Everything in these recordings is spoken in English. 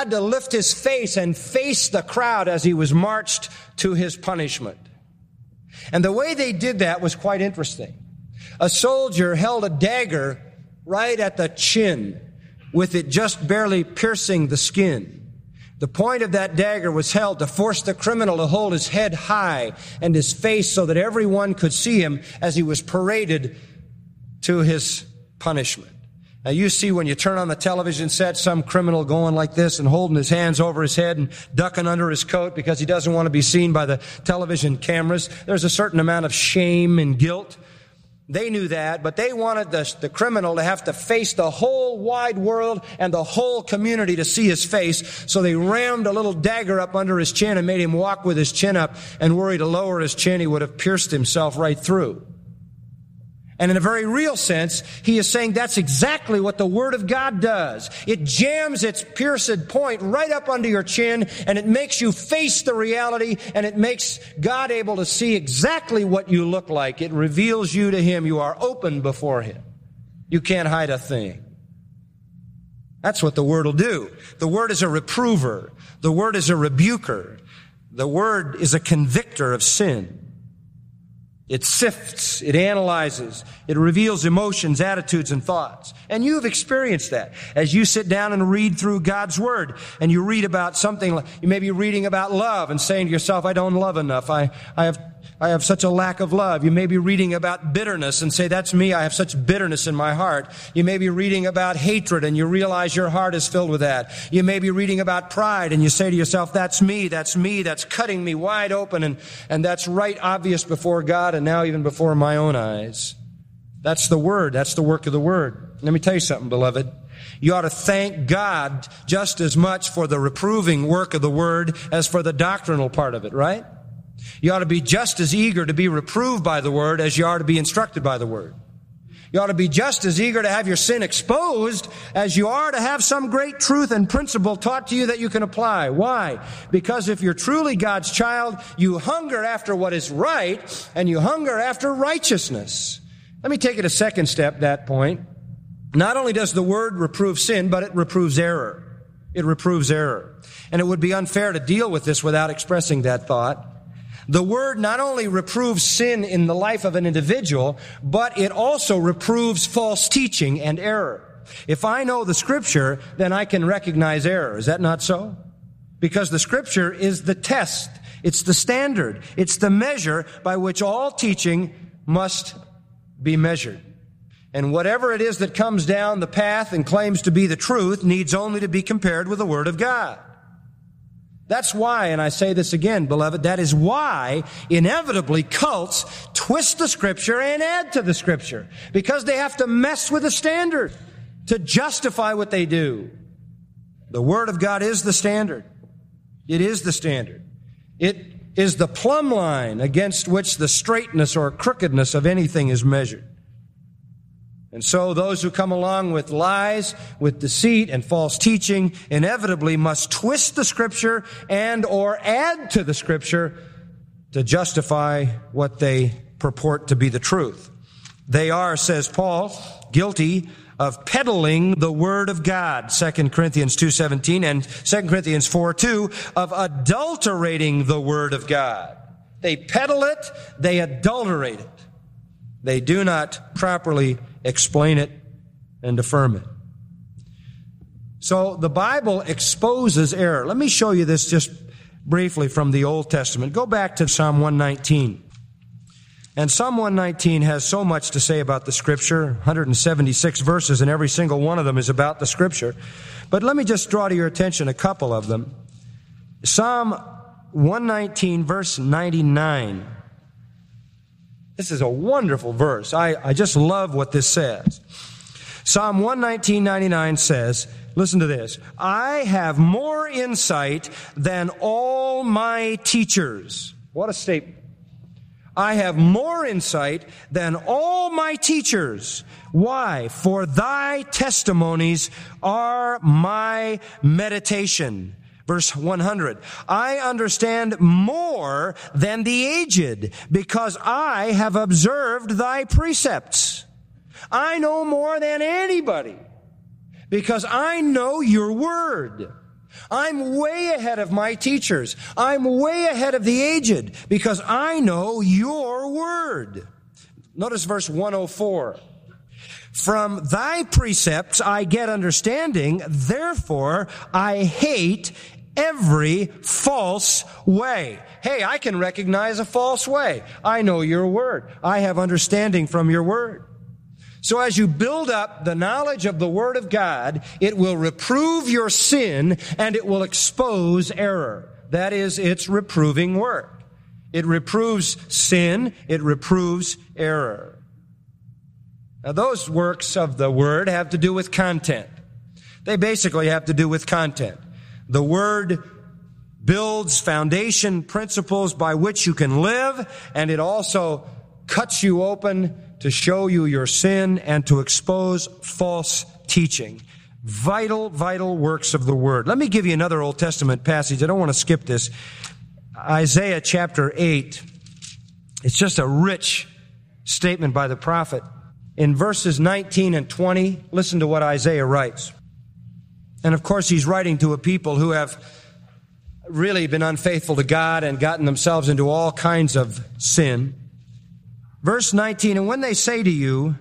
had to lift his face and face the crowd as he was marched to his punishment. And the way they did that was quite interesting. A soldier held a dagger right at the chin, with it just barely piercing the skin. The point of that dagger was held to force the criminal to hold his head high and his face so that everyone could see him as he was paraded to his punishment. Now you see when you turn on the television set some criminal going like this and holding his hands over his head and ducking under his coat because he doesn't want to be seen by the television cameras. There's a certain amount of shame and guilt. They knew that, but they wanted the criminal to have to face the whole wide world and the whole community to see his face. So they rammed a little dagger up under his chin and made him walk with his chin up, and were he to lower his chin, he would have pierced himself right through. And in a very real sense, he is saying that's exactly what the Word of God does. It jams its pierced point right up under your chin, and it makes you face the reality, and it makes God able to see exactly what you look like. It reveals you to Him. You are open before Him. You can't hide a thing. That's what the Word will do. The Word is a reprover. The Word is a rebuker. The Word is a convictor of sin. It sifts, it analyzes, it reveals emotions, attitudes, and thoughts. And you've experienced that. As you sit down and read through God's Word, and you read about something, you may be reading about love and saying to yourself, I don't love enough. I have such a lack of love. You may be reading about bitterness and say, that's me. I have such bitterness in my heart. You may be reading about hatred and you realize your heart is filled with that. You may be reading about pride and you say to yourself, that's me. That's cutting me wide open. And that's right obvious before God and now even before my own eyes. That's the Word. That's the work of the Word. Let me tell you something, beloved. You ought to thank God just as much for the reproving work of the Word as for the doctrinal part of it, right? You ought to be just as eager to be reproved by the Word as you are to be instructed by the Word. You ought to be just as eager to have your sin exposed as you are to have some great truth and principle taught to you that you can apply. Why? Because if you're truly God's child, you hunger after what is right and you hunger after righteousness. Let me take it a second step, that point. Not only does the Word reprove sin, but it reproves error. It reproves error. And it would be unfair to deal with this without expressing that thought. The Word not only reproves sin in the life of an individual, but it also reproves false teaching and error. If I know the Scripture, then I can recognize error. Is that not so? Because the Scripture is the test. It's the standard. It's the measure by which all teaching must be measured. And whatever it is that comes down the path and claims to be the truth needs only to be compared with the Word of God. That's why, and I say this again, beloved, that is why inevitably cults twist the Scripture and add to the Scripture. Because they have to mess with the standard to justify what they do. The Word of God is the standard. It is the standard. It is the plumb line against which the straightness or crookedness of anything is measured. And so those who come along with lies, with deceit and false teaching inevitably must twist the Scripture and or add to the Scripture to justify what they purport to be the truth. They are, says Paul, guilty of peddling the Word of God, 2 Corinthians 2:17 and 2 Corinthians 4:2, of adulterating the Word of God. They peddle it, they adulterate it. They do not properly explain it and affirm it. So the Bible exposes error. Let me show you this just briefly from the Old Testament. Go back to Psalm 119. And Psalm 119 has so much to say about the Scripture, 176 verses, and every single one of them is about the Scripture. But let me just draw to your attention a couple of them. Psalm 119, verse 99. This is a wonderful verse. I just love what this says. Psalm 119:99 says, listen to this, I have more insight than all my teachers. What a statement. I have more insight than all my teachers. Why? For thy testimonies are my meditation. Verse 100, I understand more than the aged, because I have observed thy precepts. I know more than anybody, because I know your word. I'm way ahead of my teachers. I'm way ahead of the aged because I know your word. Notice verse 104. From thy precepts I get understanding, therefore I hate every false way. Hey, I can recognize a false way. I know your word. I have understanding from your word. So as you build up the knowledge of the Word of God, it will reprove your sin and it will expose error. That is its reproving work. It reproves sin. It reproves error. Now, those works of the Word have to do with content. They basically have to do with content. The Word builds foundation principles by which you can live, and it also cuts you open to show you your sin and to expose false teaching. Vital, vital works of the Word. Let me give you another Old Testament passage. I don't want to skip this. Isaiah chapter 8. It's just a rich statement by the prophet. In verses 19 and 20, listen to what Isaiah writes. And of course, he's writing to a people who have really been unfaithful to God and gotten themselves into all kinds of sin. Verse 19, and when they say to you,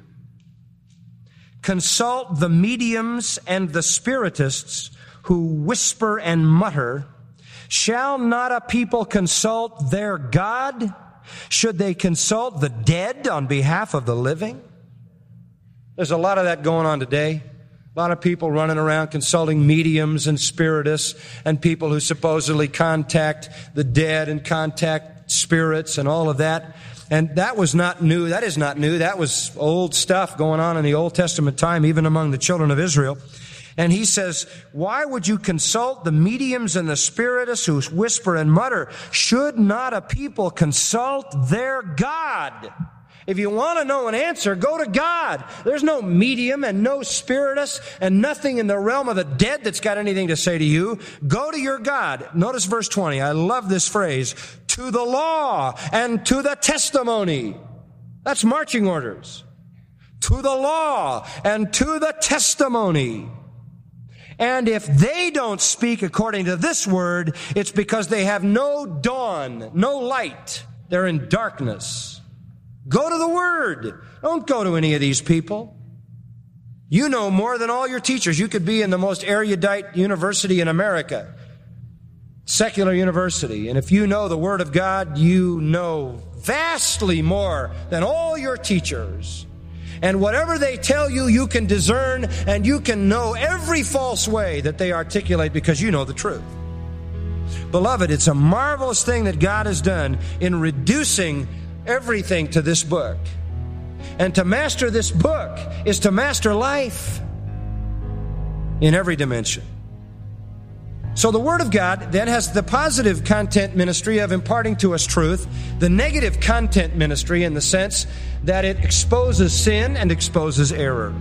consult the mediums and the spiritists who whisper and mutter, shall not a people consult their God? Should they consult the dead on behalf of the living? There's a lot of that going on today. A lot of people running around consulting mediums and spiritists and people who supposedly contact the dead and contact spirits and all of that. And that was not new. That is not new. That was old stuff going on in the Old Testament time, even among the children of Israel. And he says, why would you consult the mediums and the spiritists who whisper and mutter? Should not a people consult their God? If you want to know an answer, go to God. There's no medium and no spiritist and nothing in the realm of the dead that's got anything to say to you. Go to your God. Notice verse 20. I love this phrase. To the law and to the testimony. That's marching orders. To the law and to the testimony. And if they don't speak according to this word, it's because they have no dawn, no light. They're in darkness. Go to the Word. Don't go to any of these people. You know more than all your teachers. You could be in the most erudite university in America, secular university. And if you know the Word of God, you know vastly more than all your teachers. And whatever they tell you, you can discern and you can know every false way that they articulate because you know the truth. Beloved, it's a marvelous thing that God has done in reducing everything to this book. And to master this book is to master life in every dimension. So the Word of God then has the positive content ministry of imparting to us truth, the negative content ministry in the sense that it exposes sin and exposes error.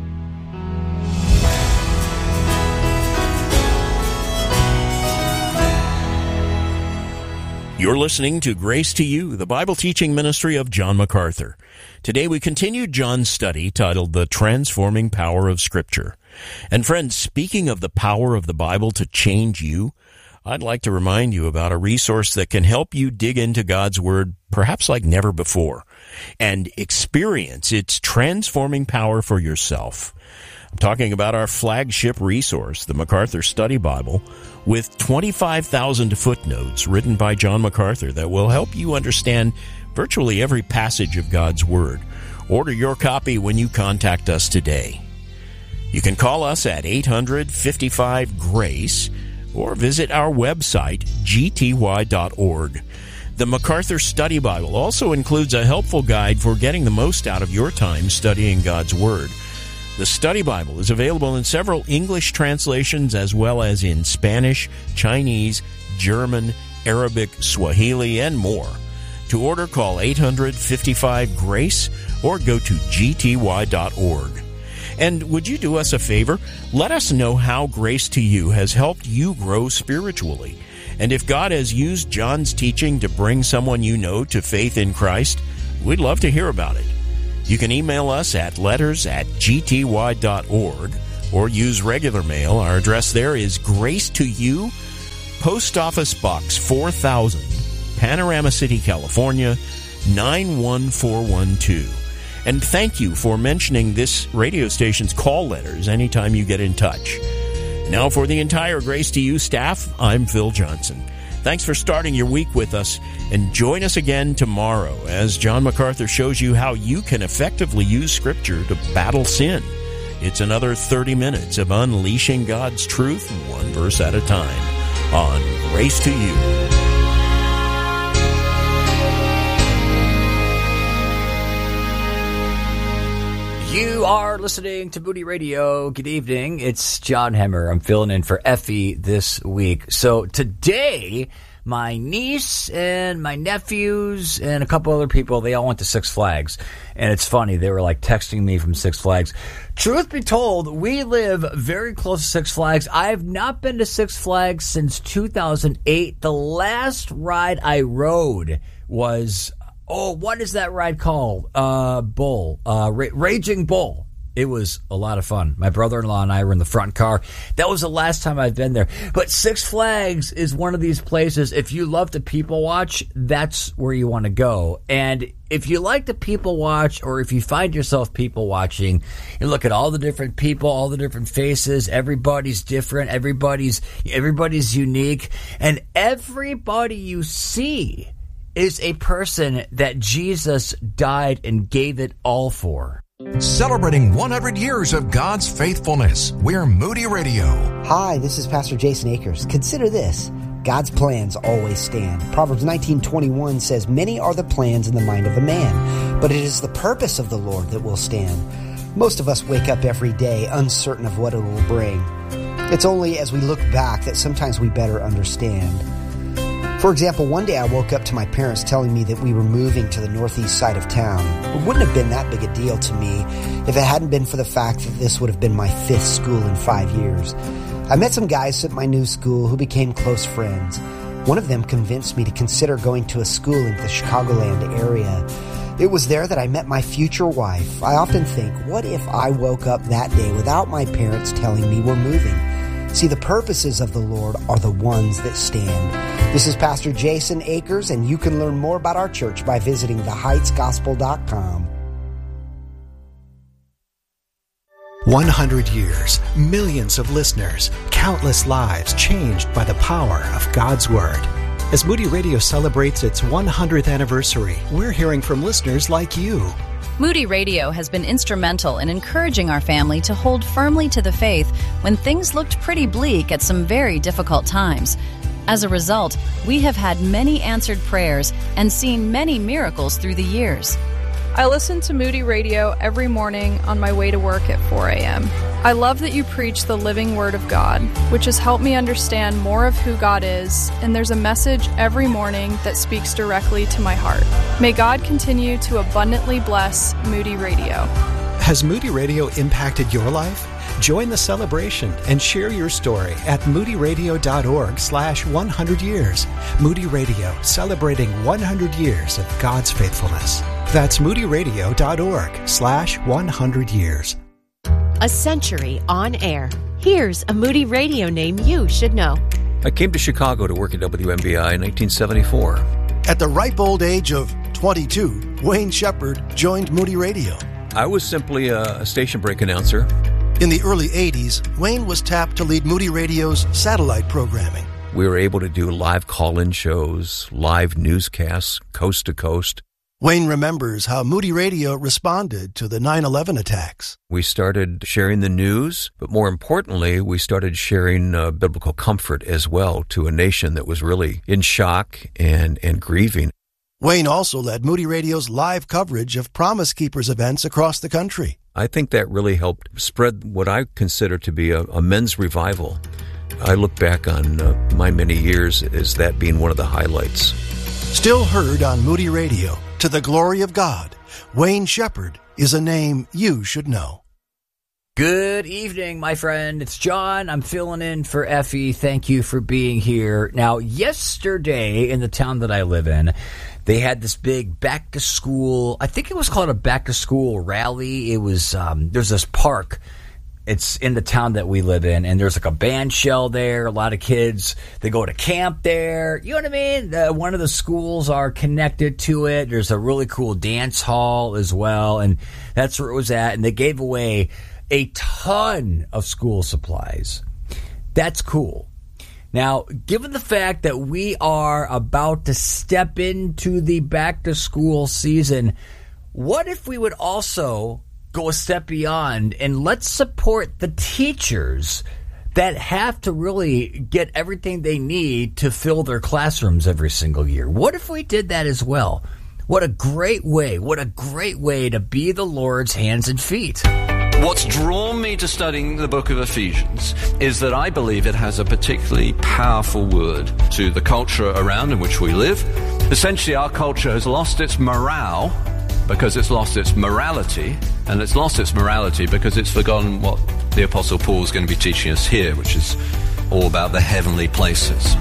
You're listening to Grace to You, the Bible teaching ministry of John MacArthur. Today we continue John's study titled The Transforming Power of Scripture. And friends, speaking of the power of the Bible to change you, I'd like to remind you about a resource that can help you dig into God's Word perhaps like never before and experience its transforming power for yourself. I'm talking about our flagship resource, the MacArthur Study Bible, with 25,000 footnotes written by John MacArthur that will help you understand virtually every passage of God's Word. Order your copy when you contact us today. You can call us at 800-55-GRACE or visit our website, gty.org. The MacArthur Study Bible also includes a helpful guide for getting the most out of your time studying God's Word. The Study Bible is available in several English translations as well as in Spanish, Chinese, German, Arabic, Swahili, and more. To order, call 800-55-GRACE or go to gty.org. And would you do us a favor? Let us know how Grace to You has helped you grow spiritually. And if God has used John's teaching to bring someone you know to faith in Christ, we'd love to hear about it. You can email us at letters@gty.org or use regular mail. Our address there is Grace to You, Post Office Box 4000, Panorama City, California, 91412. And thank you for mentioning this radio station's call letters anytime you get in touch. Now for the entire Grace to You staff, I'm Phil Johnson. Thanks for starting your week with us, and join us again tomorrow as John MacArthur shows you how you can effectively use Scripture to battle sin. It's another 30 minutes of unleashing God's truth, one verse at a time, on Grace to You. You are listening to Moody Radio. Good evening. It's John Hemmer. I'm filling in for Effie this week. So today, my niece and my nephews and a couple other people, they all went to Six Flags. And it's funny, they were like texting me from Six Flags. Truth be told, we live very close to Six Flags. I have not been to Six Flags since 2008. The last ride I rode was... what is that ride called? Raging Bull. It was a lot of fun. My brother-in-law and I were in the front car. That was the last time I've been there. But Six Flags is one of these places, if you love to people watch, that's where you want to go. And if you like to people watch, or if you find yourself people watching, you look at all the different people, all the different faces, everybody's different, everybody's unique, and everybody you see is a person that Jesus died and gave it all for. Celebrating 100 years of God's faithfulness, we're Moody Radio. Hi, this is Pastor Jason Akers. Consider this: God's plans always stand. Proverbs 19:21 says, "Many are the plans in the mind of a man, but it is the purpose of the Lord that will stand." Most of us wake up every day uncertain of what it will bring. It's only as we look back that sometimes we better understand. For example, one day I woke up to my parents telling me that we were moving to the northeast side of town. It wouldn't have been that big a deal to me if it hadn't been for the fact that this would have been my 5th school in 5 years. I met some guys at my new school who became close friends. One of them convinced me to consider going to a school in the Chicagoland area. It was there that I met my future wife. I often think, what if I woke up that day without my parents telling me we're moving? See, the purposes of the Lord are the ones that stand. This is Pastor Jason Akers, and you can learn more about our church by visiting theheightsgospel.com. 100 years, millions of listeners, countless lives changed by the power of God's Word. As Moody Radio celebrates its 100th anniversary, we're hearing from listeners like you. Moody Radio has been instrumental in encouraging our family to hold firmly to the faith when things looked pretty bleak at some very difficult times. As a result, we have had many answered prayers and seen many miracles through the years. I listen to Moody Radio every morning on my way to work at 4 a.m. I love that you preach the living Word of God, which has helped me understand more of who God is, and there's a message every morning that speaks directly to my heart. May God continue to abundantly bless Moody Radio. Has Moody Radio impacted your life? Join the celebration and share your story at moodyradio.org/100 years. Moody Radio, celebrating 100 years of God's faithfulness. That's moodyradio.org/100 years. A century on air. Here's a Moody Radio name you should know. I came to Chicago to work at WMBI in 1974. At the ripe old age of 22, Wayne Shepherd joined Moody Radio. I was simply a station break announcer. In the early 80s, Wayne was tapped to lead Moody Radio's satellite programming. We were able to do live call-in shows, live newscasts, coast to coast. Wayne remembers how Moody Radio responded to the 9/11 attacks. We started sharing the news, but more importantly, we started sharing biblical comfort as well to a nation that was really in shock and grieving. Wayne also led Moody Radio's live coverage of Promise Keepers events across the country. I think that really helped spread what I consider to be a men's revival. I look back on my many years as that being one of the highlights. Still heard on Moody Radio, to the glory of God, Wayne Shepherd is a name you should know. Good evening, my friend. It's John. I'm filling in for Effie. Thank you for being here. Now, yesterday in the town that I live in, they had this big back-to-school, I think it was called a back-to-school rally. It was, there's this park It's in the town that we live in, and there's like a band shell there. A lot of kids, they go to camp there. You know what I mean? One of the schools are connected to it. There's a really cool dance hall as well, and that's where it was at. And they gave away a ton of school supplies. That's cool. Now, given the fact that we are about to step into the back-to-school season, what if we would also go a step beyond and let's support the teachers that have to really get everything they need to fill their classrooms every single year? What if we did that as well? What a great way to be the Lord's hands and feet. What's drawn me to studying the book of Ephesians is that I believe it has a particularly powerful word to the culture around in which we live. Essentially, our culture has lost its morale because it's lost its morality, and it's lost its morality because it's forgotten what the Apostle Paul is going to be teaching us here, which is all about the heavenly places.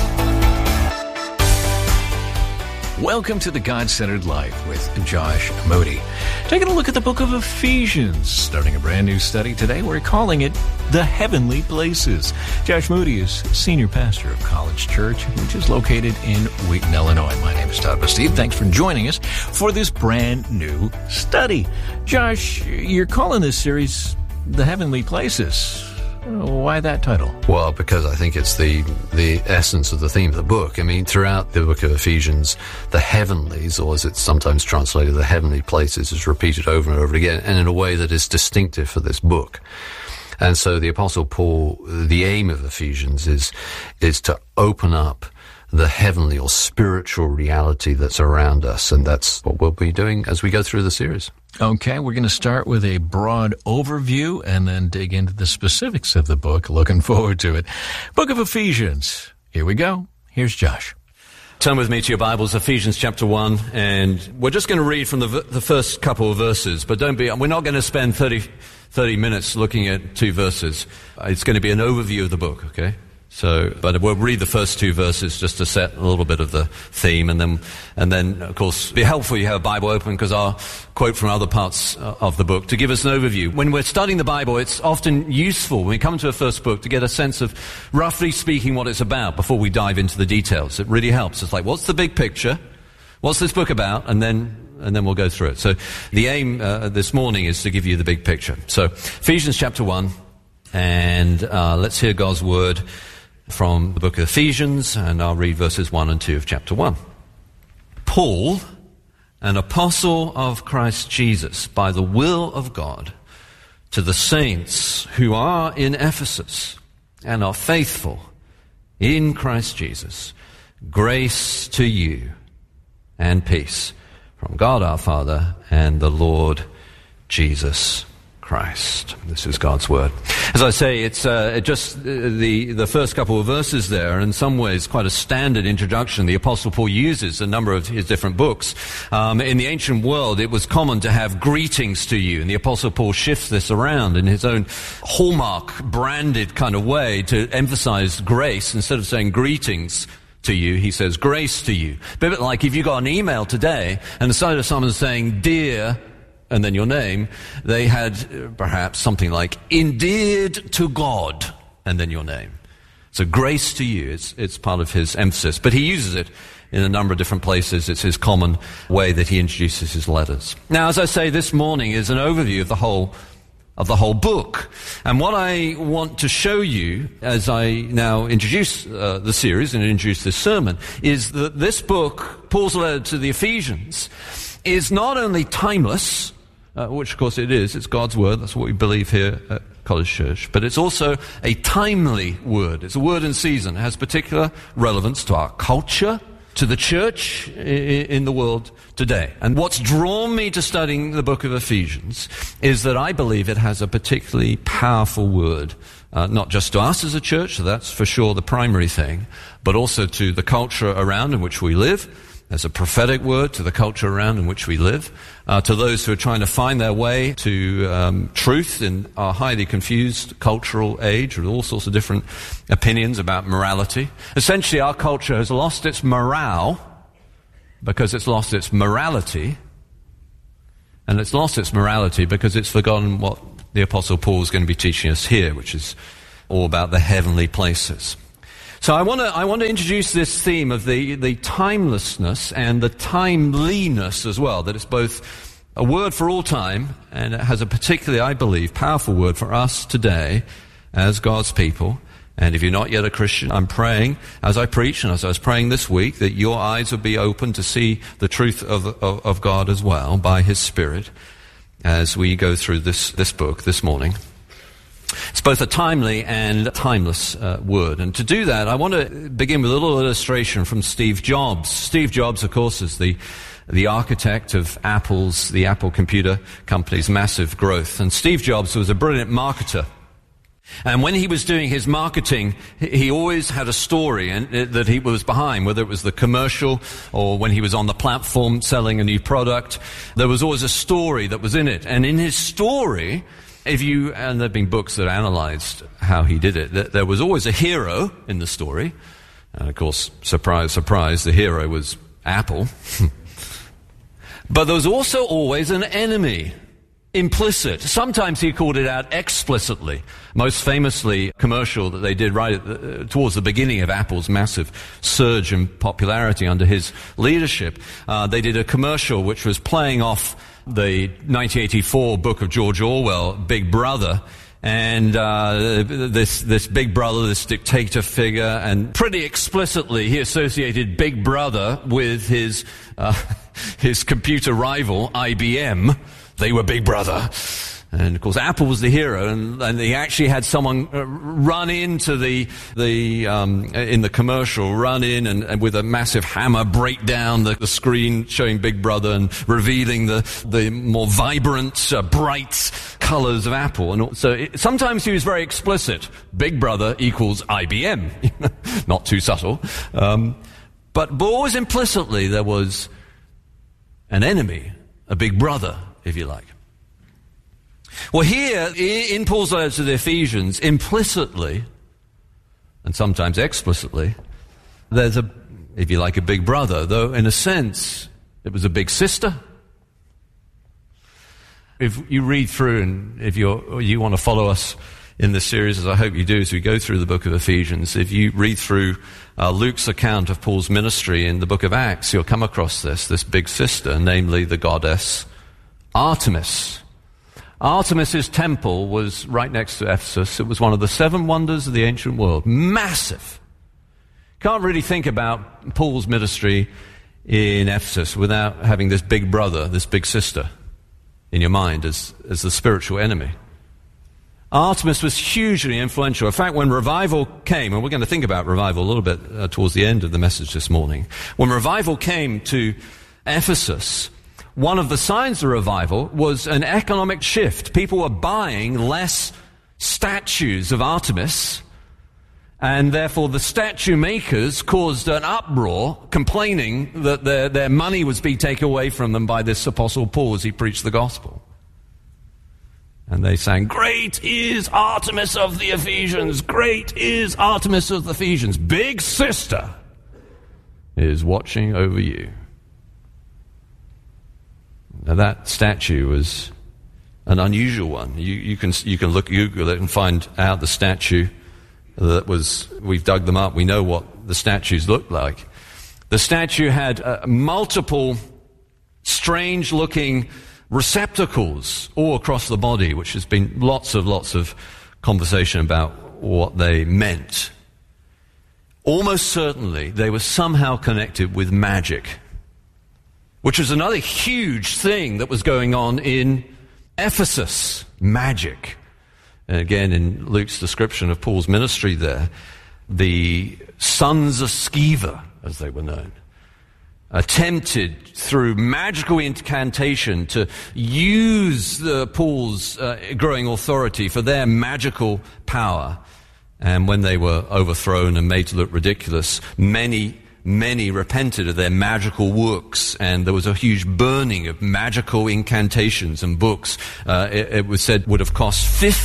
Welcome to the God-Centered Life with Josh Moody. Taking a look at the book of Ephesians, starting a brand new study today. We're calling it The Heavenly Places. Josh Moody is senior pastor of College Church, which is located in Wheaton, Illinois. My name is Todd Bastide. Thanks for joining us for this brand new study. Josh, you're calling this series The Heavenly Places. Why that title? Well, because I think it's the essence of the theme of the book. I mean, throughout the book of Ephesians, the heavenlies, or as it's sometimes translated, the heavenly places, is repeated over and over again, and in a way that is distinctive for this book. And so the Apostle Paul, the aim of Ephesians is to open up the heavenly or spiritual reality that's around us, and that's what we'll be doing as we go through the series. Okay, we're going to start with a broad overview and then dig into the specifics of the book. Looking forward to it. Book of Ephesians. Here we go. Here's Josh. Turn with me to your Bibles, Ephesians chapter 1, and we're just going to read from the first couple of verses, but we're not going to spend 30 minutes looking at 2 verses. It's going to be an overview of the book, okay? But we'll read the first 2 verses just to set a little bit of the theme, and then, of course, be helpful you have a Bible open, because I'll quote from other parts of the book to give us an overview. When we're studying the Bible, it's often useful when we come to a first book to get a sense of, roughly speaking, what it's about before we dive into the details. It really helps. It's like, what's the big picture? What's this book about? And then we'll go through it. So the aim this morning is to give you the big picture. So Ephesians chapter 1, and let's hear God's word from the book of Ephesians, and I'll read verses 1 and 2 of chapter 1. Paul, an apostle of Christ Jesus, by the will of God, to the saints who are in Ephesus and are faithful in Christ Jesus, grace to you and peace from God our Father and the Lord Jesus Christ. This is God's word. As I say, it's just the first couple of verses there, in some ways quite a standard introduction the Apostle Paul uses in a number of his different books. In the ancient world, it was common to have greetings to you, and the Apostle Paul shifts this around in his own hallmark, branded kind of way to emphasize grace. Instead of saying greetings to you, he says grace to you. A bit like if you got an email today, and instead of someone saying dear, and then your name, they had perhaps something like endeared to God, and then your name. So grace to you, it's part of his emphasis. But he uses it in a number of different places. It's his common way that he introduces his letters. Now, as I say, this morning is an overview of the whole book. And what I want to show you, as I now introduce the series and introduce this sermon, is that this book, Paul's letter to the Ephesians, is not only timeless, which of course it is, it's God's word, that's what we believe here at College Church, but it's also a timely word. It's a word in season. It has particular relevance to our culture, to the church in the world today. And what's drawn me to studying the book of Ephesians is that I believe it has a particularly powerful word, not just to us as a church, so that's for sure the primary thing, but also to the culture around in which we live. There's a prophetic word to the culture around in which we live, to those who are trying to find their way to truth in our highly confused cultural age with all sorts of different opinions about morality. Essentially, our culture has lost its morale because it's lost its morality, and it's lost its morality because it's forgotten what the Apostle Paul is going to be teaching us here, which is all about the heavenly places. So I want to introduce this theme of the timelessness and the timeliness as well, that it's both a word for all time, and it has a particularly, I believe, powerful word for us today as God's people. And if you're not yet a Christian, I'm praying as I preach, and as I was praying this week, that your eyes would be open to see the truth of God as well by His Spirit as we go through this book this morning. It's both a timely and timeless word. And to do that, I want to begin with a little illustration from Steve Jobs. Steve Jobs, of course, is the architect of the Apple computer company's massive growth. And Steve Jobs was a brilliant marketer. And when he was doing his marketing, he always had a story that he was behind, whether it was the commercial or when he was on the platform selling a new product. There was always a story that was in it. And in his story, and there have been books that analyzed how he did it, there was always a hero in the story. And of course, surprise, surprise, the hero was Apple. But there was also always an enemy. Implicit. Sometimes he called it out explicitly. Most famously, a commercial that they did right towards the beginning of Apple's massive surge in popularity under his leadership. They did a commercial which was playing off the 1984 book of George Orwell, Big Brother. And this Big Brother, this dictator figure, and pretty explicitly he associated Big Brother with his computer rival, IBM. They were Big Brother. And of course Apple was the hero, and they actually had someone run into in the commercial, run in and with a massive hammer break down the screen showing Big Brother and revealing the more vibrant, bright colors of Apple. And so sometimes he was very explicit. Big Brother equals IBM. Not too subtle. But always implicitly there was an enemy, a big brother, if you like. Well, here, in Paul's letter to the Ephesians, implicitly, and sometimes explicitly, there's a big brother, though in a sense, it was a big sister. If you read through, and if you want to follow us in this series, as I hope you do, as we go through the book of Ephesians, if you read through Luke's account of Paul's ministry in the book of Acts, you'll come across this big sister, namely the goddess Artemis. Artemis's temple was right next to Ephesus. It was one of the 7 wonders of the ancient world. Massive. Can't really think about Paul's ministry in Ephesus without having this big brother, this big sister in your mind as the spiritual enemy. Artemis was hugely influential. In fact, when revival came, and we're going to think about revival a little bit towards the end of the message this morning, when revival came to Ephesus, one of the signs of revival was an economic shift. People were buying less statues of Artemis, and therefore the statue makers caused an uproar, complaining that their money was being taken away from them by this Apostle Paul as he preached the gospel. And they sang, "Great is Artemis of the Ephesians! Great is Artemis of the Ephesians! Big sister is watching over you." Now that statue was an unusual one. You can Google it and find out the statue that was. We've dug them up. We know what the statues looked like. The statue had multiple strange-looking receptacles all across the body, which has been lots of conversation about what they meant. Almost certainly they were somehow connected with magic, which was another huge thing that was going on in Ephesus. Magic. And again, in Luke's description of Paul's ministry there, the sons of Sceva, as they were known, attempted through magical incantation to use Paul's growing authority for their magical power. And when they were overthrown and made to look ridiculous, many repented of their magical works, and there was a huge burning of magical incantations and books. It was said would have cost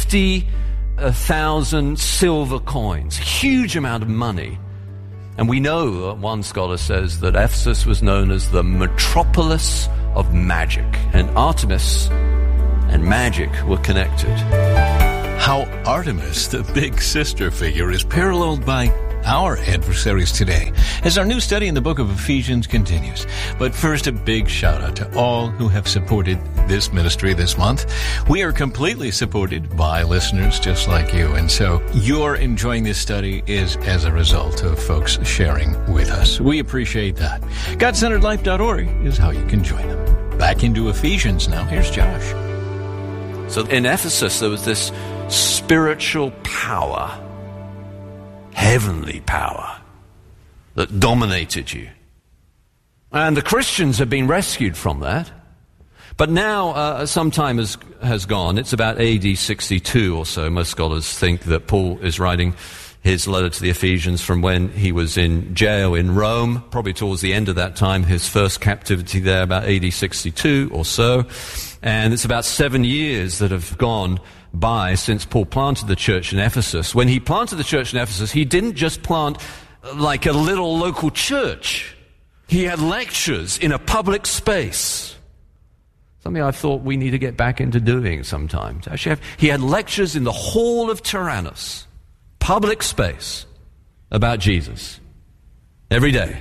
50,000 silver coins, huge amount of money. And we know, one scholar says, that Ephesus was known as the metropolis of magic. And Artemis and magic were connected. How Artemis, the big sister figure, is paralleled by our adversaries today as our new study in the book of Ephesians continues. But first, a big shout out to all who have supported this ministry this month. We are completely supported by listeners just like you, and so your enjoying this study is as a result of folks sharing with us. We appreciate that. GodCenteredLife.org is how you can join them. Back into Ephesians now. Here's Josh. So in Ephesus, there was this spiritual power, heavenly power, that dominated you. And the Christians have been rescued from that. But now some time has gone. It's about AD 62 or so. Most scholars think that Paul is writing his letter to the Ephesians from when he was in jail in Rome, probably towards the end of that time, his first captivity there, about AD 62 or so. And it's about 7 years that have gone by since Paul planted the church in Ephesus. When he planted the church in Ephesus, he didn't just plant like a little local church. He had lectures in a public space. Something I thought we need to get back into doing sometimes. Actually, he had lectures in the Hall of Tyrannus, public space, about Jesus every day.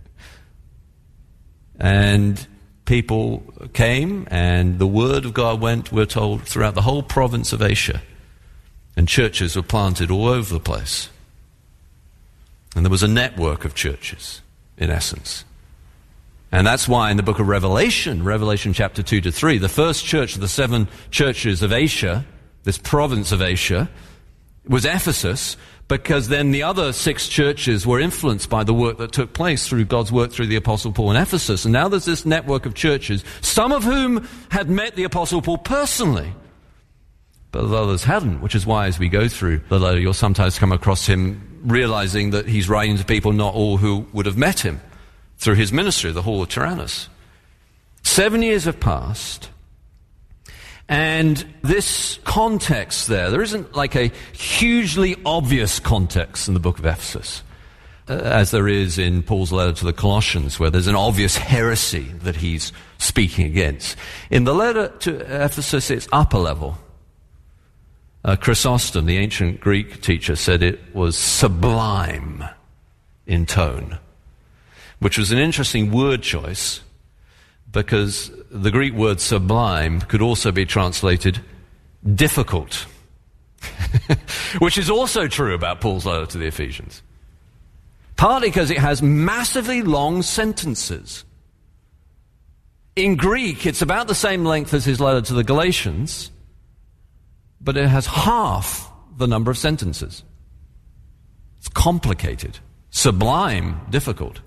And people came, and the word of God went, we're told, throughout the whole province of Asia. And churches were planted all over the place. And there was a network of churches, in essence. And that's why in the book of Revelation chapter 2 to 3, the first church of the 7 churches of Asia, this province of Asia, was Ephesus, because then the other 6 churches were influenced by the work that took place through God's work through the Apostle Paul in Ephesus. And now there's this network of churches, some of whom had met the Apostle Paul personally, but others hadn't, which is why as we go through the letter, you'll sometimes come across him realizing that he's writing to people not all who would have met him through his ministry, the Hall of Tyrannus. 7 years have passed, and this context there isn't like a hugely obvious context in the book of Ephesus, as there is in Paul's letter to the Colossians, where there's an obvious heresy that he's speaking against. In the letter to Ephesus, it's upper level. Chrysostom, the ancient Greek teacher, said it was sublime in tone, which was an interesting word choice, because the Greek word sublime could also be translated difficult, which is also true about Paul's letter to the Ephesians. Partly because it has massively long sentences. In Greek, it's about the same length as his letter to the Galatians, but it has half the number of sentences. It's complicated, sublime, difficult.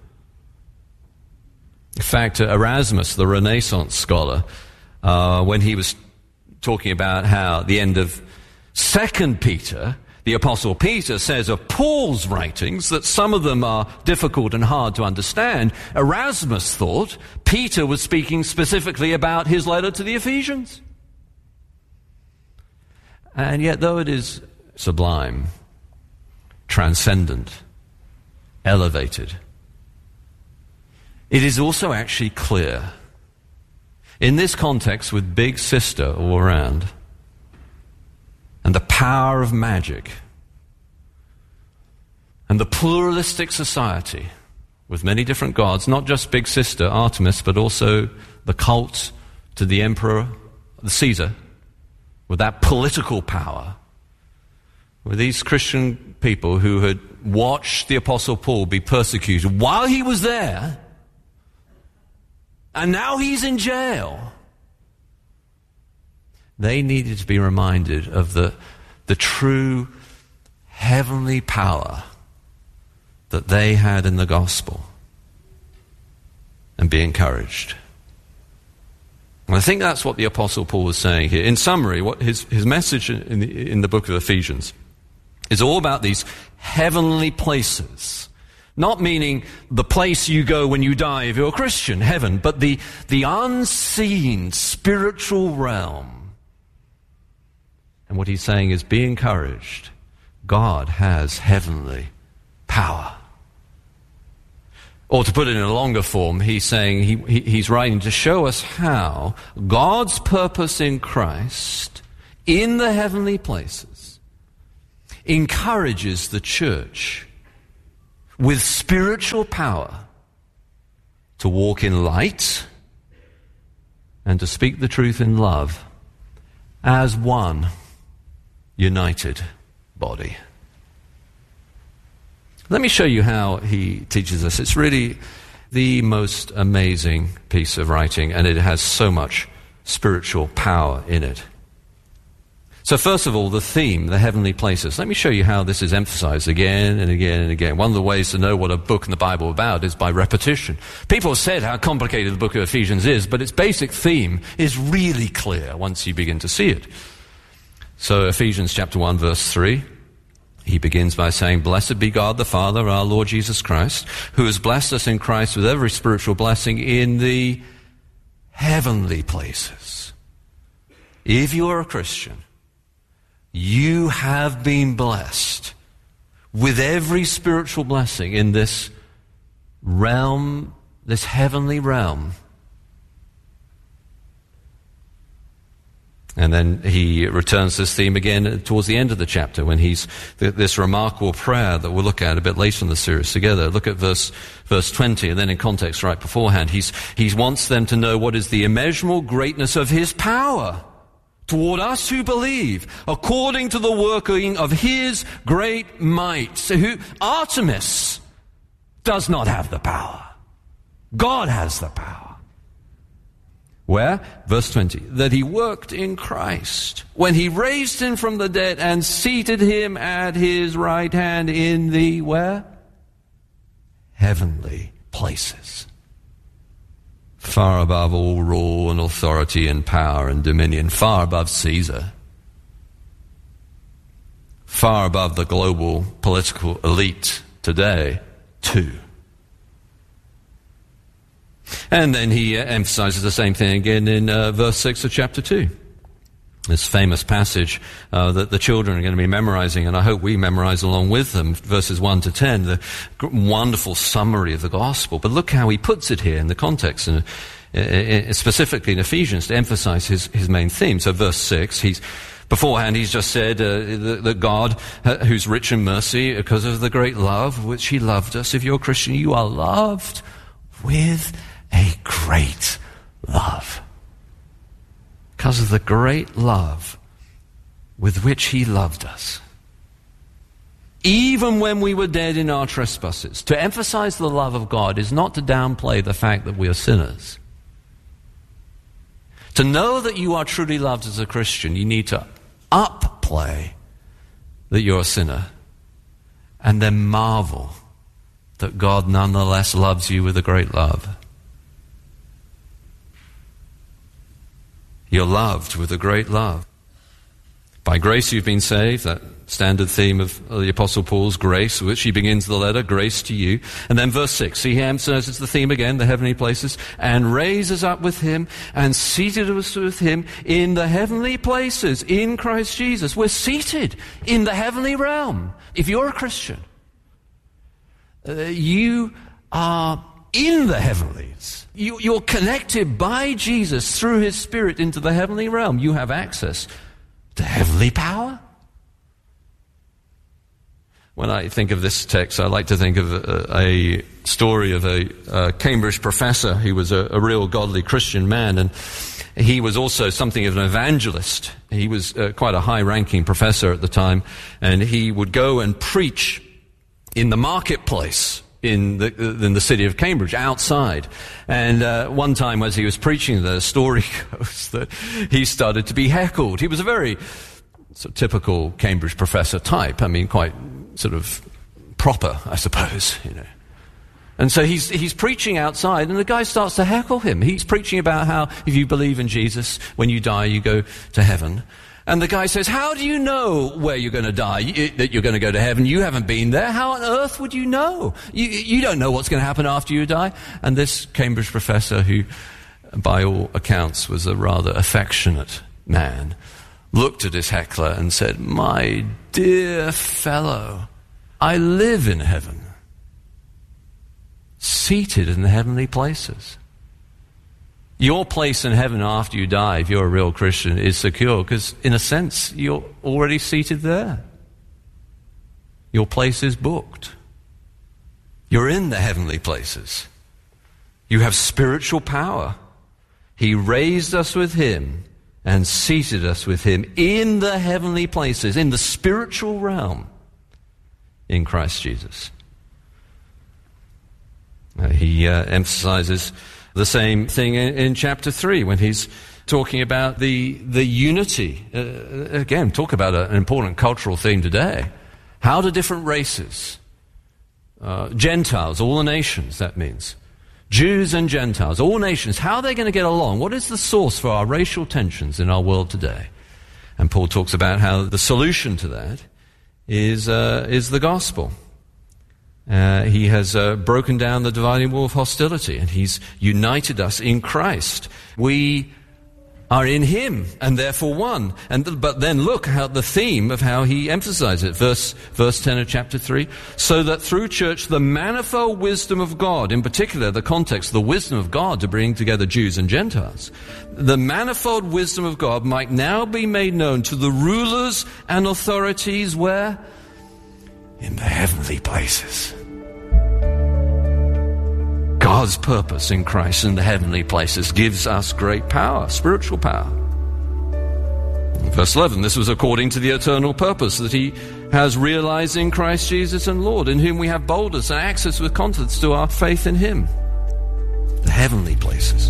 In fact, Erasmus, the Renaissance scholar, when he was talking about how the end of 2 Peter, the Apostle Peter says of Paul's writings that some of them are difficult and hard to understand, Erasmus thought Peter was speaking specifically about his letter to the Ephesians. And yet, though it is sublime, transcendent, elevated, it is also actually clear. In this context, with Big Sister all around, and the power of magic, and the pluralistic society with many different gods, not just Big Sister, Artemis, but also the cult to the emperor, the Caesar, with that political power, with these Christian people who had watched the Apostle Paul be persecuted while he was there, and now he's in jail. They needed to be reminded of the true heavenly power that they had in the gospel and be encouraged. And I think that's what the Apostle Paul was saying here. In summary, what his message in the book of Ephesians is all about these heavenly places. Not meaning the place you go when you die if you're a Christian, heaven, but the unseen spiritual realm. And what he's saying is, be encouraged. God has heavenly power. Or to put it in a longer form, he's saying he's writing to show us how God's purpose in Christ in the heavenly places encourages the church with spiritual power to walk in light and to speak the truth in love as one united body. Let me show you how he teaches us. It's really the most amazing piece of writing, and it has so much spiritual power in it. So first of all, the theme, the heavenly places. Let me show you how this is emphasized again and again and again. One of the ways to know what a book in the Bible is about is by repetition. People have said how complicated the book of Ephesians is, but its basic theme is really clear once you begin to see it. So Ephesians chapter 1, verse 3. He begins by saying, "Blessed be God the Father, our Lord Jesus Christ, who has blessed us in Christ with every spiritual blessing in the heavenly places." If you are a Christian, you have been blessed with every spiritual blessing in this realm, this heavenly realm. And then he returns this theme again towards the end of the chapter when he's this remarkable prayer that we'll look at a bit later in the series together. Look at verse 20, and then in context right beforehand. He wants them to know what is the immeasurable greatness of his power toward us who believe, according to the working of his great might. So Artemis does not have the power. God has the power. Where? Verse 20. That he worked in Christ when he raised him from the dead and seated him at his right hand in the where? Heavenly places. Far above all rule and authority and power and dominion. Far above Caesar. Far above the global political elite today, too. And then he emphasizes the same thing again in verse 6 of chapter 2. This famous passage that the children are going to be memorizing, and I hope we memorize along with them, verses 1 to 10, the wonderful summary of the gospel. But look how he puts it here in the context, and specifically in Ephesians, to emphasize his main theme. So verse 6, beforehand he's just said that God, who's rich in mercy, because of the great love which he loved us. If you're a Christian, you are loved with a great love. Because of the great love with which he loved us. Even when we were dead in our trespasses. To emphasize the love of God is not to downplay the fact that we are sinners. To know that you are truly loved as a Christian, you need to upplay that you're a sinner. And then marvel that God nonetheless loves you with a great love. You're loved with a great love. By grace you've been saved, that standard theme of the Apostle Paul's grace, which he begins the letter, grace to you. And then verse 6, he emphasizes the theme again, the heavenly places, and raises up with him and seated us with him in the heavenly places in Christ Jesus. We're seated in the heavenly realm. If you're a Christian, you are in the heavenlies. You're connected by Jesus through his Spirit into the heavenly realm. You have access to heavenly power. When I think of this text, I like to think of a story of a Cambridge professor. He was a real godly Christian man, and he was also something of an evangelist. He was quite a high-ranking professor at the time, and he would go and preach in the marketplace in the city of Cambridge, outside. And one time as he was preaching, the story goes that he started to be heckled. He was a very sort of typical Cambridge professor type. I mean, quite sort of proper, I suppose, you know. And so he's preaching outside, and the guy starts to heckle him. He's preaching about how if you believe in Jesus, when you die, you go to heaven. And the guy says, how do you know where you're going to die, that you're going to go to heaven? You haven't been there. How on earth would you know? You don't know what's going to happen after you die. And this Cambridge professor, who by all accounts was a rather affectionate man, looked at his heckler and said, my dear fellow, I live in heaven. seated in the heavenly places. Your place in heaven after you die, if you're a real Christian, is secure because, in a sense, you're already seated there. Your place is booked. You're in the heavenly places. You have spiritual power. He raised us with him and seated us with him in the heavenly places, in the spiritual realm, in Christ Jesus. He emphasizes the same thing in chapter 3 when he's talking about the unity. Again, talk about an important cultural theme today. How do different races, Gentiles, all the nations, that means, Jews and Gentiles, all nations, how are they going to get along? What is the source for our racial tensions in our world today? And Paul talks about how the solution to that is the gospel. He has broken down the dividing wall of hostility, and he's united us in Christ. We are in him, and therefore one. But then look how the theme of how he emphasizes it. Verse 10 of chapter 3. So that through church the manifold wisdom of God, in particular the context, the wisdom of God to bring together Jews and Gentiles, the manifold wisdom of God might now be made known to the rulers and authorities where? In the heavenly places. God's purpose in Christ in the heavenly places gives us great power, spiritual power. In verse 11, this was according to the eternal purpose that he has realized in Christ Jesus and Lord, in whom we have boldness and access with confidence to our faith in him. The heavenly places.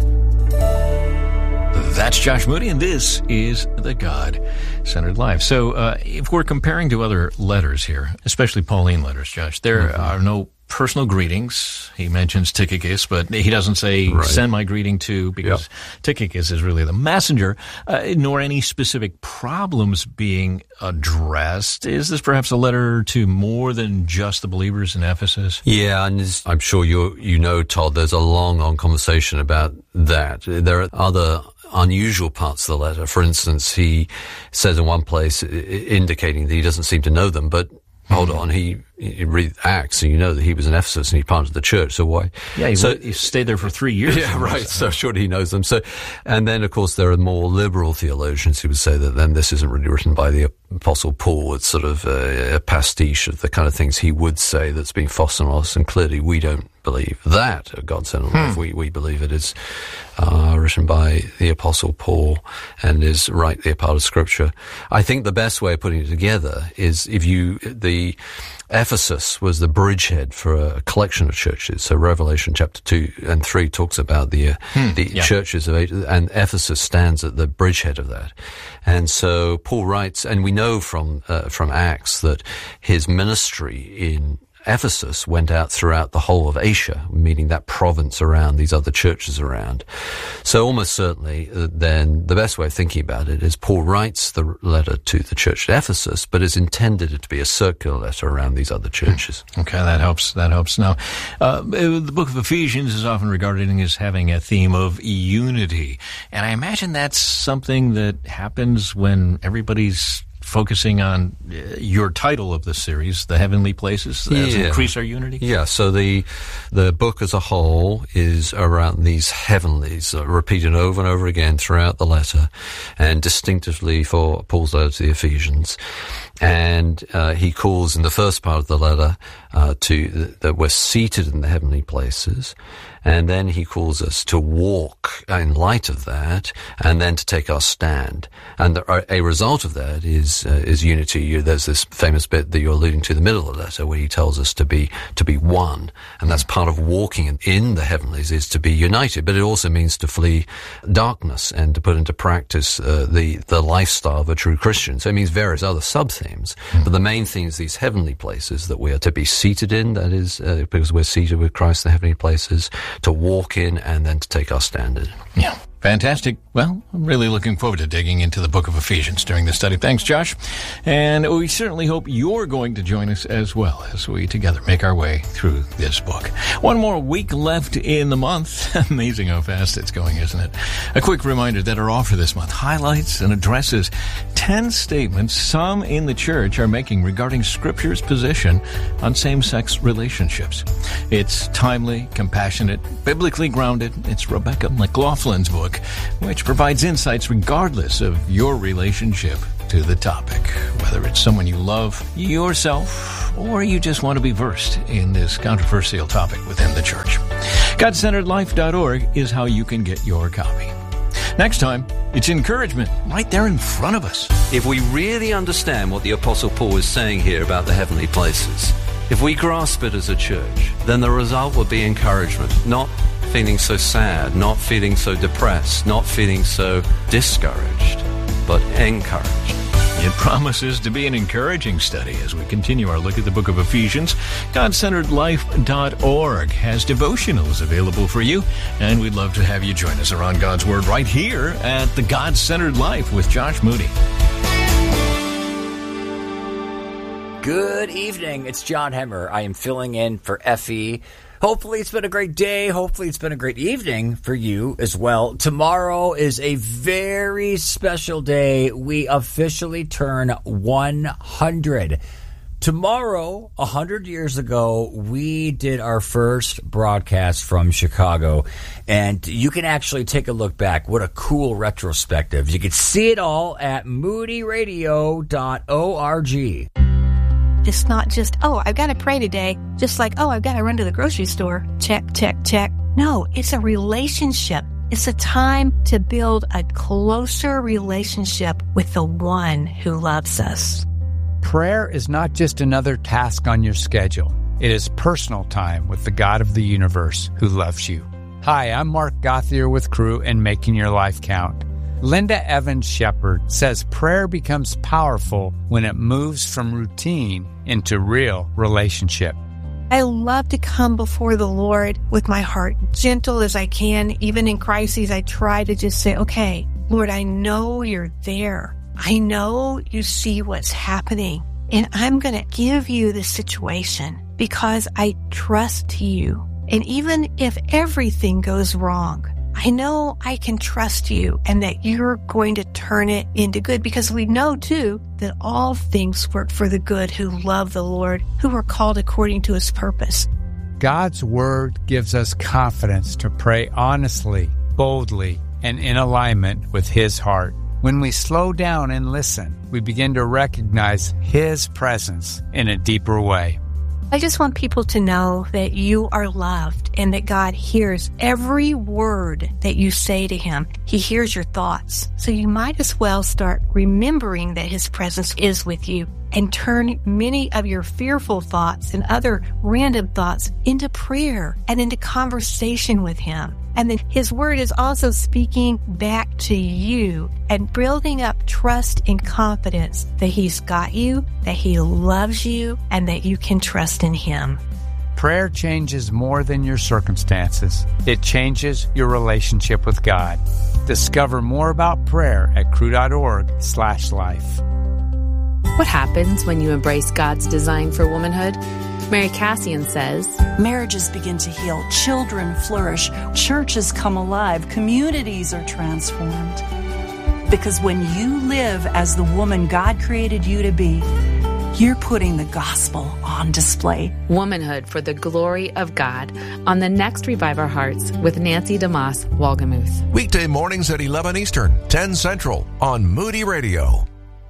That's Josh Moody, and this is the God-Centered Life. So if we're comparing to other letters here, especially Pauline letters, Josh, there are no personal greetings. He mentions Tychicus, but he doesn't say, send my greeting to, because Tychicus is really the messenger, nor any specific problems being addressed. Is this perhaps a letter to more than just the believers in Ephesus? Yeah, and I'm sure you know, Todd, there's a long conversation about that. There are other unusual parts of the letter. For instance, he says in one place, indicating that he doesn't seem to know them, but hold on, he read Acts, and you know that he was in Ephesus and he planted the church, so why? Yeah, he stayed there for 3 years. Yeah, right, so surely he knows them. So, and then, of course, there are more liberal theologians who would say that then this isn't really written by the Apostle Paul. It's sort of a pastiche of the kind of things he would say that's being fostered on us, and clearly we don't believe that at God-Centered Life. We believe it is written by the Apostle Paul and is rightly a part of Scripture. I think the best way of putting it together is the Ephesus was the bridgehead for a collection of churches. So Revelation chapter 2 and 3 talks about the churches of Asia, and Ephesus stands at the bridgehead of that. And so Paul writes, and we know from Acts that his ministry in Ephesus went out throughout the whole of Asia, meaning that province around, these other churches around. So almost certainly, then, the best way of thinking about it is Paul writes the letter to the church at Ephesus, but is intended to be a circular letter around these other churches. Okay, that helps. Now, the book of Ephesians is often regarded as having a theme of unity, and I imagine that's something that happens when everybody's focusing on your title of the series, The Heavenly Places, as increase our unity? Yeah, so the book as a whole is around these heavenlies, repeated over and over again throughout the letter, and distinctively for Paul's letter to the Ephesians. And he calls in the first part of the letter that we're seated in the heavenly places. And then he calls us to walk in light of that, and then to take our stand. And a result of that is unity. There's this famous bit that you're alluding to in the middle of the letter, where he tells us to be one, and that's part of walking in the heavenlies, is to be united. But it also means to flee darkness and to put into practice the lifestyle of a true Christian. So it means various other sub-themes, but the main thing is these heavenly places that we are to be seated in. That is because we're seated with Christ in the heavenly places. To walk in and then to take our stand in. Yeah. Fantastic. Well, I'm really looking forward to digging into the book of Ephesians during this study. Thanks, Josh. And we certainly hope you're going to join us as well as we together make our way through this book. One more week left in the month. Amazing how fast it's going, isn't it? A quick reminder that our offer this month highlights and addresses 10 statements some in the church are making regarding Scripture's position on same-sex relationships. It's timely, compassionate, biblically grounded. It's Rebecca McLaughlin's book, which provides insights regardless of your relationship to the topic, whether it's someone you love, yourself, or you just want to be versed in this controversial topic within the church. GodCenteredLife.org is how you can get your copy. Next time, it's encouragement right there in front of us. If we really understand what the Apostle Paul is saying here about the heavenly places, if we grasp it as a church, then the result will be encouragement, not feeling so sad, not feeling so depressed, not feeling so discouraged, but encouraged. It promises to be an encouraging study as we continue our look at the book of Ephesians. GodCenteredLife.org has devotionals available for you, and we'd love to have you join us around God's Word right here at the God-Centered Life with Josh Moody. Good evening. It's John Hemmer. I am filling in for Effie. Hopefully it's been a great day. Hopefully it's been a great evening for you as well. Tomorrow is a very special day. We officially turn 100. Tomorrow, 100 years ago, we did our first broadcast from Chicago. And you can actually take a look back. What a cool retrospective. You can see it all at moodyradio.org. It's not just, oh, I've got to pray today. Just like, oh, I've got to run to the grocery store. Check, check, check. No, it's a relationship. It's a time to build a closer relationship with the one who loves us. Prayer is not just another task on your schedule. It is personal time with the God of the universe who loves you. Hi, I'm Mark Gothier with Crew and Making Your Life Count. Linda Evans Shepherd says prayer becomes powerful when it moves from routine into real relationship. I love to come before the Lord with my heart gentle as I can. Even in crises, I try to just say, okay, Lord, I know you're there. I know you see what's happening, and I'm going to give you the situation because I trust you. And even if everything goes wrong, I know I can trust you and that you're going to turn it into good, because we know too that all things work for the good who love the Lord, who are called according to his purpose. God's word gives us confidence to pray honestly, boldly, and in alignment with his heart. When we slow down and listen, we begin to recognize his presence in a deeper way. I just want people to know that you are loved and that God hears every word that you say to him. He hears your thoughts. So you might as well start remembering that his presence is with you and turn many of your fearful thoughts and other random thoughts into prayer and into conversation with him. And then his word is also speaking back to you and building up trust and confidence that he's got you, that he loves you, and that you can trust in him. Prayer changes more than your circumstances. It changes your relationship with God. Discover more about prayer at crew.org/life. What happens when you embrace God's design for womanhood? Mary Cassian says, marriages begin to heal, children flourish, churches come alive, communities are transformed. Because when you live as the woman God created you to be, you're putting the gospel on display. Womanhood for the Glory of God on the next Revive Our Hearts with Nancy DeMoss Walgemuth. Weekday mornings at 11 Eastern, 10 Central on Moody Radio.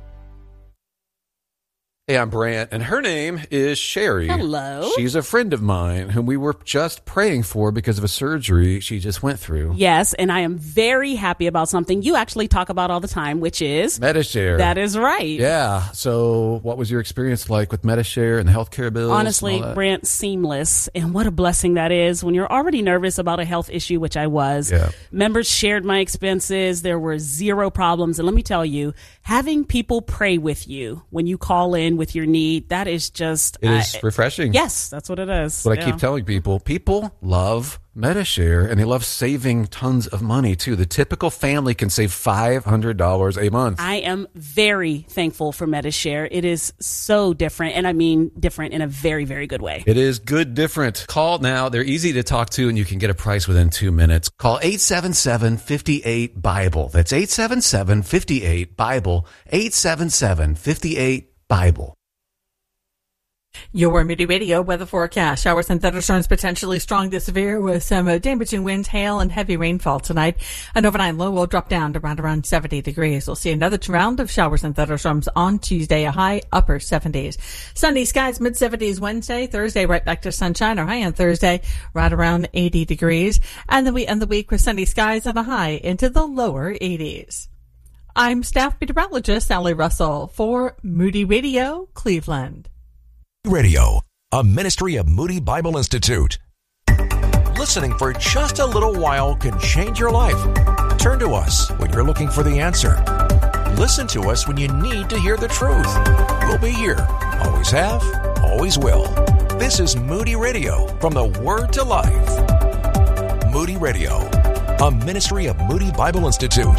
Hey, I'm Brant, and her name is Sherry. Hello. She's a friend of mine whom we were just praying for because of a surgery she just went through. Yes, and I am very happy about something you actually talk about all the time, which is Medi-Share. That is right. Yeah. So what was your experience like with Medi-Share and the healthcare bills? Honestly, Brant, seamless. And what a blessing that is when you're already nervous about a health issue, which I was. Yeah. Members shared my expenses. There were zero problems. And let me tell you, having people pray with you when you call in in with your need, that is just... It is refreshing. Yes, that's what it is. What I keep telling people. People love Medi-Share, and they love saving tons of money, too. The typical family can save $500 a month. I am very thankful for Medi-Share. It is so different, and I mean different in a very, very good way. It is good different. Call now. They're easy to talk to, and you can get a price within 2 minutes. Call 877-58-BIBLE. That's 877-58-BIBLE. 877-58-BIBLE. Your Moody Radio weather forecast. Showers and thunderstorms potentially strong to severe with some damaging winds, hail, and heavy rainfall tonight. An overnight low will drop down to around 70 degrees. We'll see another round of showers and thunderstorms on Tuesday, a high upper 70s. Sunny skies, mid-70s Wednesday. Thursday, right back to sunshine. Our high on Thursday, right around 80 degrees. And then we end the week with sunny skies and a high into the lower 80s. I'm staff meteorologist Sally Russell for Moody Radio, Cleveland. Radio, a ministry of Moody Bible Institute. Listening for just a little while can change your life. Turn to us when you're looking for the answer. Listen to us when you need to hear the truth. We'll be here. Always have, always will. This is Moody Radio, from the Word to Life. Moody Radio, a ministry of Moody Bible Institute.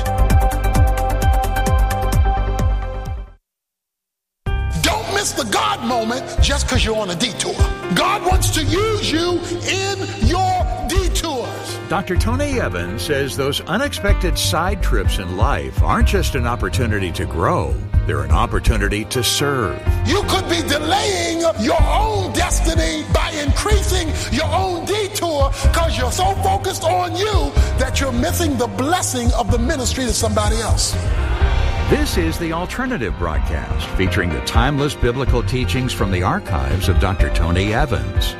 The God moment just because you're on a detour. God wants to use you in your detours. Dr. Tony Evans says those unexpected side trips in life aren't just an opportunity to grow, they're an opportunity to serve. You could be delaying your own destiny by increasing your own detour because you're so focused on you that you're missing the blessing of the ministry to somebody else. This is the Alternative Broadcast, featuring the timeless biblical teachings from the archives of Dr. Tony Evans.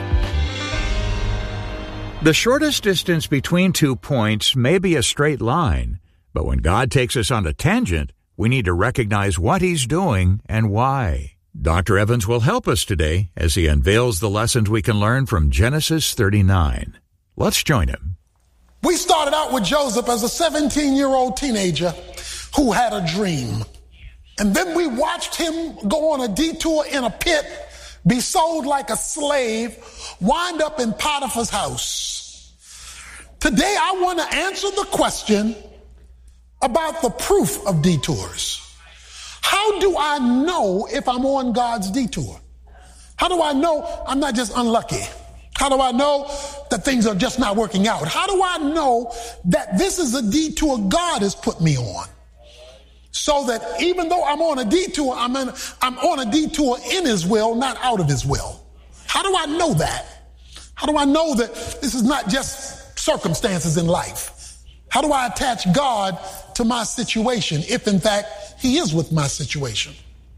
The shortest distance between 2 points may be a straight line, but when God takes us on a tangent, we need to recognize what He's doing and why. Dr. Evans will help us today as he unveils the lessons we can learn from Genesis 39. Let's join him. We started out with Joseph as a 17-year-old teenager who had a dream. And then we watched him go on a detour in a pit, be sold like a slave, wind up in Potiphar's house. Today I want to answer the question about the proof of detours. How do I know if I'm on God's detour? How do I know I'm not just unlucky? How do I know that things are just not working out? How do I know that this is a detour God has put me on? So that even though I'm on a detour, I'm on a detour in His will, not out of His will. How do I know that? How do I know that this is not just circumstances in life? How do I attach God to my situation if in fact He is with my situation?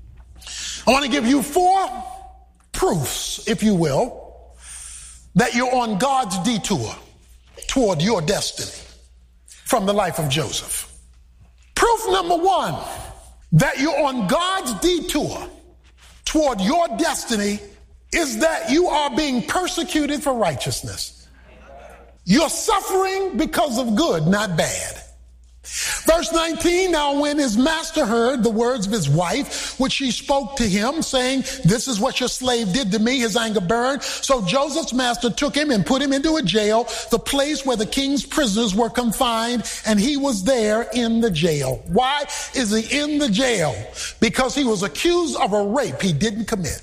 I want to give you 4 proofs, if you will, that you're on God's detour toward your destiny from the life of Joseph. Proof number 1, that you're on God's detour toward your destiny is that you are being persecuted for righteousness. You're suffering because of good, not bad. Verse 19, now when his master heard the words of his wife, which she spoke to him, saying, this is what your slave did to me, his anger burned. So Joseph's master took him and put him into a jail, the place where the king's prisoners were confined, and he was there in the jail. Why is he in the jail? Because he was accused of a rape he didn't commit.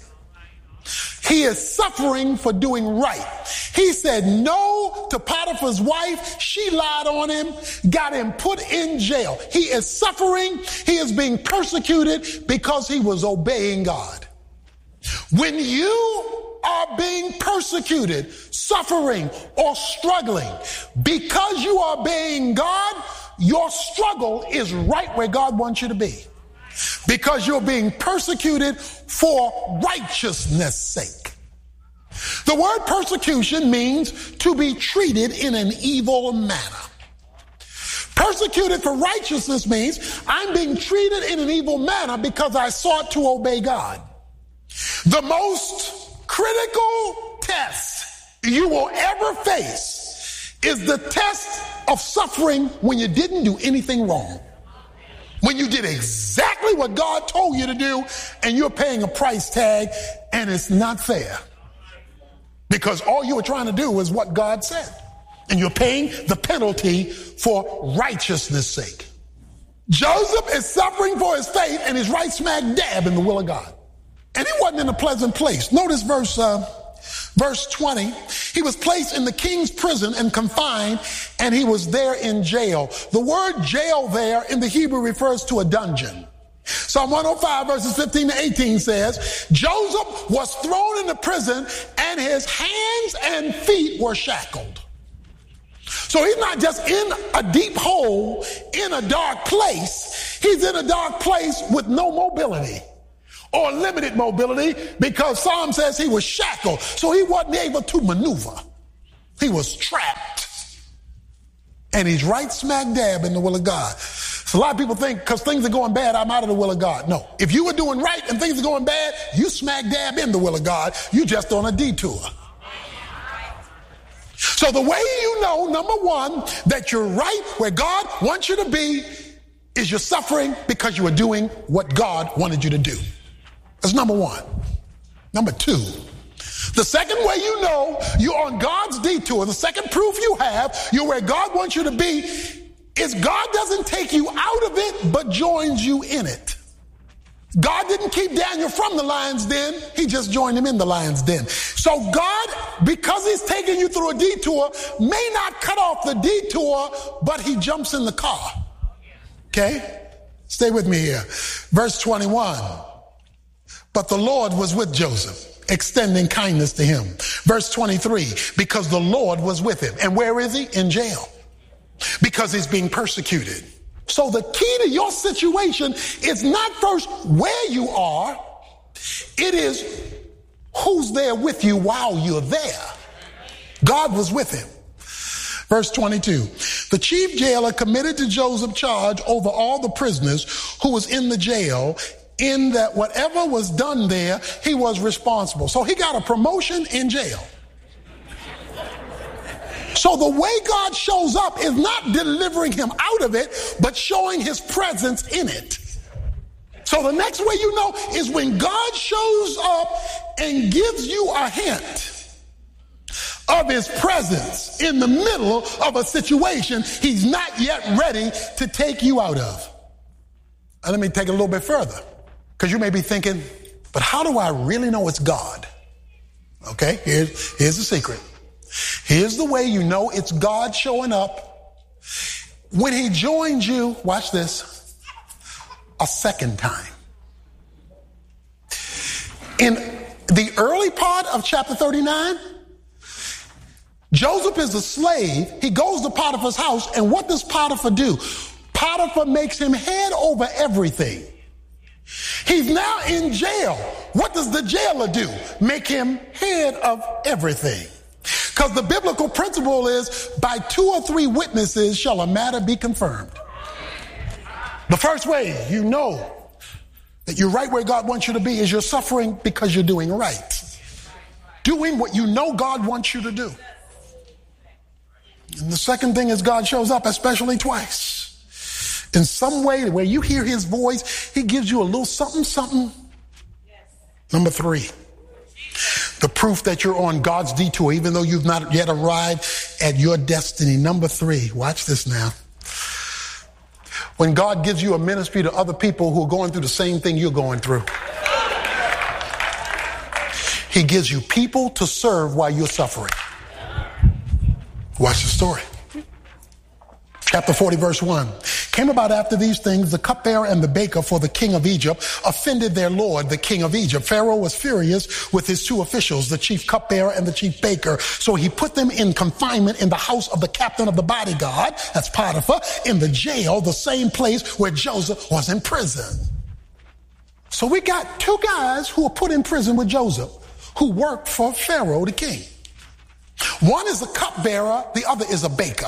He is suffering for doing right. He said no to Potiphar's wife. She lied on him, got him put in jail. He is suffering. He is being persecuted because he was obeying God. When you are being persecuted, suffering, or struggling because you are obeying God, your struggle is right where God wants you to be. Because you're being persecuted for righteousness' sake. The word persecution means to be treated in an evil manner. Persecuted for righteousness means I'm being treated in an evil manner because I sought to obey God. The most critical test you will ever face is the test of suffering when you didn't do anything wrong. when you did exactly what God told you to do and you're paying a price tag and it's not fair? Because all you were trying to do was what God said. And you're paying the penalty for righteousness' sake. Joseph is suffering for his faith and he's right smack dab in the will of God. And he wasn't in a pleasant place. Notice verse 20. He was placed in the king's prison and confined, and he was there in jail. The word jail there in the Hebrew refers to a dungeon. Psalm 105 verses 15 to 18 says, Joseph was thrown into prison and his hands and feet were shackled. So he's not just in a deep hole in a dark place. He's in a dark place with no mobility or limited mobility, because Psalm says he was shackled. So he wasn't able to maneuver. He was trapped. And he's right smack dab in the will of God. So a lot of people think because things are going bad, I'm out of the will of God. No. If you were doing right and things are going bad, you smack dab in the will of God. You just on a detour. So the way you know, number one, that you're right where God wants you to be is you're suffering because you are doing what God wanted you to do. That's number one. Number two, the second way you know you're on God's detour, the second proof you have you're where God wants you to be, is God doesn't take you out of it, but joins you in it. God didn't keep Daniel from the lion's den. He just joined him in the lion's den. So God, because he's taking you through a detour, may not cut off the detour, but he jumps in the car. Okay? Stay with me here. Verse 21. But the Lord was with Joseph, extending kindness to him. Verse 23, because the Lord was with him. And where is he? In jail. Because he's being persecuted. So the key to your situation is not first where you are. It is who's there with you while you're there. God was with him. Verse 22, the chief jailer committed to Joseph charge over all the prisoners who was in the jail, in that whatever was done there, he was responsible. So he got a promotion in jail. So the way God shows up is not delivering him out of it, but showing his presence in it. So the next way you know is when God shows up and gives you a hint of his presence in the middle of a situation he's not yet ready to take you out of. And let me take it a little bit further. Because you may be thinking, but how do I really know it's God? Okay, here's the secret. Here's the way you know it's God showing up. When he joins you, watch this, a second time. In the early part of chapter 39, Joseph is a slave. He goes to Potiphar's house, and what does Potiphar do? Potiphar makes him head over everything. He's now in jail. What does the jailer do? Make him head of everything. Because the biblical principle is, by 2 or 3 witnesses shall a matter be confirmed. The first way you know that you're right where God wants you to be is you're suffering because you're doing right. Doing what you know God wants you to do. And the second thing is God shows up, especially twice. In some way where you hear his voice, he gives you a little something. Number 3, the proof that you're on God's detour, even though you've not yet arrived at your destiny. Number 3, watch this now. When God gives you a ministry to other people who are going through the same thing you're going through. He gives you people to serve while you're suffering. Watch the story. Chapter 40, verse 1. Came about after these things, the cupbearer and the baker for the king of Egypt offended their lord, the king of Egypt. Pharaoh was furious with his 2 officials, the chief cupbearer and the chief baker. So he put them in confinement in the house of the captain of the bodyguard, that's Potiphar, in the jail, the same place where Joseph was in prison. So we got 2 guys who were put in prison with Joseph, who worked for Pharaoh, the king. One is a cupbearer, the other is a baker.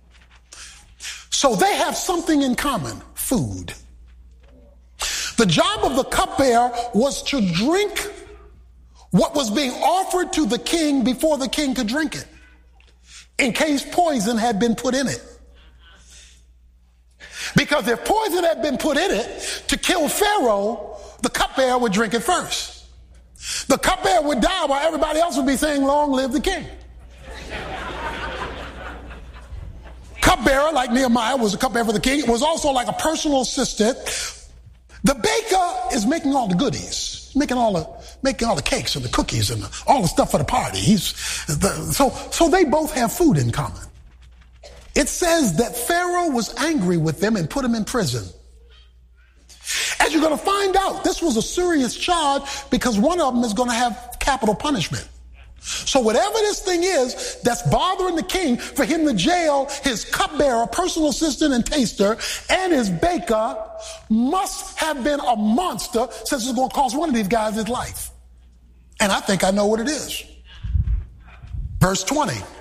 So they have something in common, food. The job of the cupbearer was to drink what was being offered to the king before the king could drink it, in case poison had been put in it. Because if poison had been put in it to kill Pharaoh, the cupbearer would drink it first. The cupbearer would die while everybody else would be saying, long live the king. Cupbearer, like Nehemiah, was a cupbearer for the king. It was also like a personal assistant. The baker is making all the goodies, making all the cakes and the cookies and all the stuff for the party. So they both have food in common. It says that Pharaoh was angry with them and put them in prison. As you're going to find out, this was a serious charge because one of them is going to have capital punishment. So whatever this thing is that's bothering the king, for him to jail his cupbearer, personal assistant and taster, and his baker must have been a monster, since it's going to cost one of these guys his life. And I think I know what it is. Verse 20.